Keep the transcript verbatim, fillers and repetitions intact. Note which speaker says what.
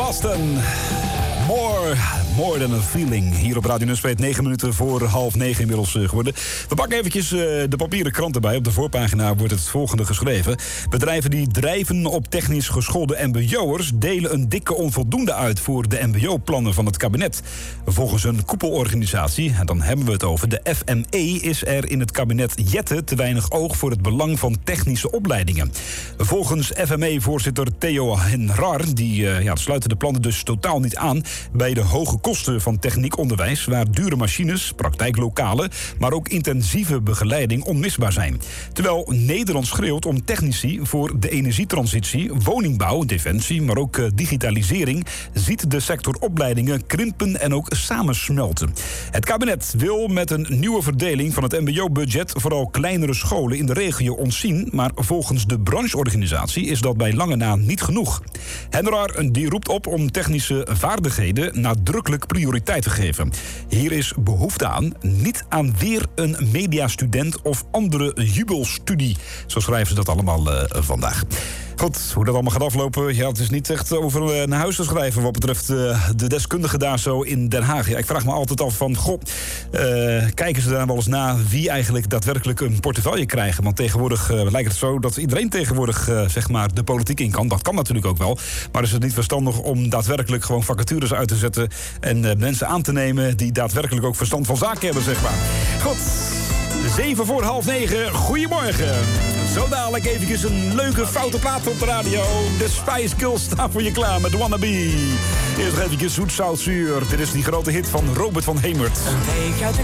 Speaker 1: Boston. More, more than a feeling. Hier op Radio Nunspeet, negen minuten voor half negen inmiddels uh, geworden. We pakken eventjes uh, de papieren krant erbij. Op de voorpagina wordt het volgende geschreven. Bedrijven die drijven op technisch geschoolde mbo'ers... delen een dikke onvoldoende uit voor de mbo-plannen van het kabinet. Volgens een koepelorganisatie, en dan hebben we het over de F M E... is er in het kabinet Jette te weinig oog voor het belang van technische opleidingen. Volgens F M E-voorzitter Theo Henrar... die uh, ja, sluiten de plannen dus totaal niet aan... bij de hoge kosten van techniek onderwijs... waar dure machines, praktijklokalen... maar ook intensieve begeleiding onmisbaar zijn. Terwijl Nederland schreeuwt om technici voor de energietransitie... woningbouw, defensie, maar ook digitalisering... ziet de sector opleidingen krimpen en ook samensmelten. Het kabinet wil met een nieuwe verdeling van het mbo-budget... vooral kleinere scholen in de regio ontzien... maar volgens de brancheorganisatie is dat bij lange na niet genoeg. Henrar die roept op om technische vaardigheden... nadrukkelijk prioriteit te geven. Hier is behoefte aan, niet aan weer een mediastudent of andere jubelstudie. Zo schrijven ze dat allemaal uh, vandaag. Goed, hoe dat allemaal gaat aflopen, ja, het is niet echt over uh, naar huis te schrijven... wat betreft uh, de deskundigen daar zo in Den Haag. Ja, ik vraag me altijd af van, goh, uh, kijken ze daar wel eens na... wie eigenlijk daadwerkelijk een portefeuille krijgen? Want tegenwoordig uh, lijkt het zo dat iedereen tegenwoordig uh, zeg maar de politiek in kan. Dat kan natuurlijk ook wel. Maar is het niet verstandig om daadwerkelijk gewoon vacatures uit te zetten... en uh, mensen aan te nemen die daadwerkelijk ook verstand van zaken hebben, zeg maar. Goed, zeven voor half negen, goedemorgen. Zo dadelijk eventjes een leuke foute plaat op de radio. De Spice Girls staan voor je klaar met Wannabe. Eerst nog eventjes zoet, zout, zuur. Dit is die grote hit van Robert van Hemert.
Speaker 2: Een week uit de